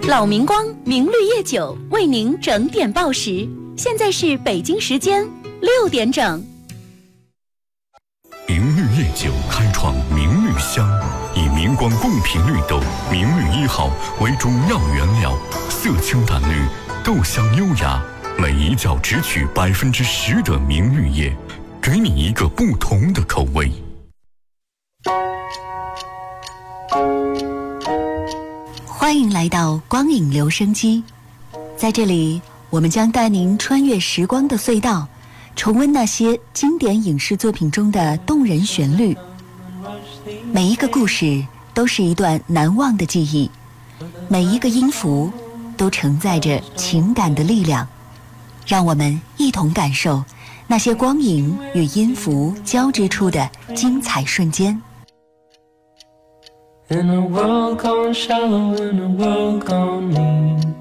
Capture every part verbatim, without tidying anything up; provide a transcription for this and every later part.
老明光明绿叶酒为您整点报时，现在是北京时间六点整。 明绿叶酒开创明绿香，以明光贡品绿豆明绿一号为主要原料，色清淡绿，豆香优雅，每一角只取百分之十的明绿叶，给你一个不同的口味。 欢迎来到光影留声机，在这里我们将带您穿越时光的隧道，重温那些经典影视作品中的动人旋律。每一个故事都是一段难忘的记忆，每一个音符都承载着情感的力量。让我们一同感受那些光影与音符交织出的精彩瞬间。 In a world gone shallow, in a world gone mean。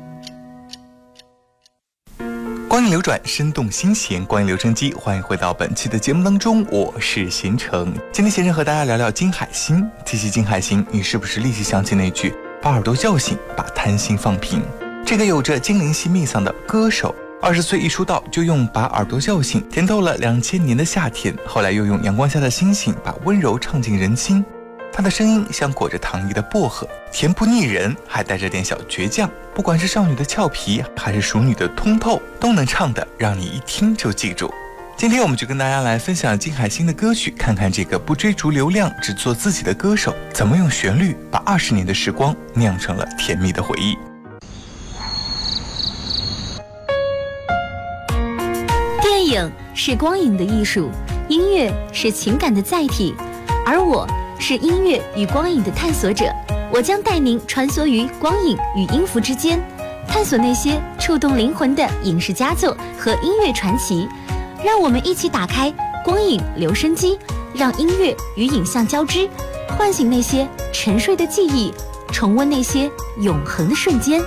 光影流转，生动新鲜，光影留声机，欢迎回到本期的节目当中，我是贤成。今天贤成和大家聊聊金海心。提起金海心，你是不是立即想起那句把耳朵叫醒，把贪心放平？这个有着精灵系秘嗓的歌手，二十岁一出道就用把耳朵叫醒甜透了两千年的夏天，后来又用阳光下的星星把温柔唱进人心。他的声音像裹着糖衣的薄荷，甜不腻人，还带着点小倔强。不管是少女的俏皮，还是熟女的通透，都能唱的让你一听就记住。今天我们就跟大家来分享金海心的歌曲，看看这个不追逐流量，只做自己的歌手，怎么用旋律把二十年的时光酿成了甜蜜的回忆。 电影是光影的艺术，音乐是情感的载体，而我是音乐与光影的探索者。我将带您穿梭于光影与音符之间，探索那些触动灵魂的影视佳作和音乐传奇。让我们一起打开光影留声机，让音乐与影像交织，唤醒那些沉睡的记忆，重温那些永恒的瞬间。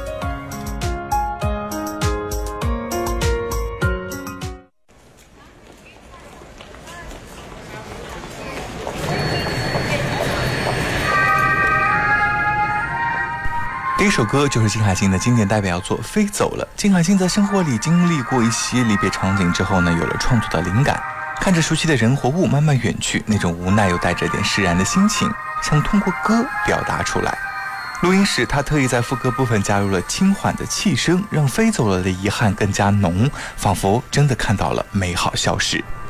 第一首歌就是金海心的经典代表作《飞走了》。金海心在生活里经历过一些离别场景之后呢，有了创作的灵感，看着熟悉的人或物慢慢远去，那种无奈又带着点释然的心情，想通过歌表达出来。录音时他特意在副歌部分加入了轻缓的气声，让飞走了的遗憾更加浓，仿佛真的看到了美好消失。